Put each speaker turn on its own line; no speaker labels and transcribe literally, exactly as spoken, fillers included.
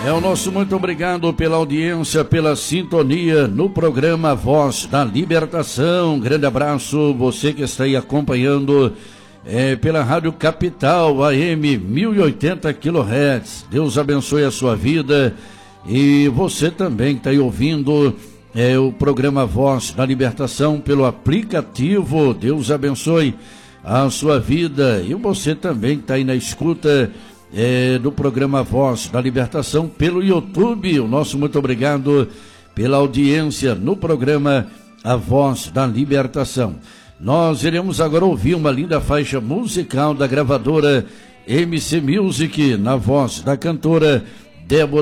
É o nosso muito obrigado pela audiência, pela sintonia no programa Voz da Libertação. Grande abraço, você que está aí acompanhando é, pela Rádio Capital, A M mil e oitenta quilohertz. Deus abençoe a sua vida e você também que está aí ouvindo é, o programa Voz da Libertação pelo aplicativo. Deus abençoe a sua vida e você também que está aí na escuta É, do programa Voz da Libertação pelo YouTube. O nosso muito obrigado pela audiência no programa A Voz da Libertação. Nós iremos agora ouvir uma linda faixa musical da gravadora M C Music, na voz da cantora Débora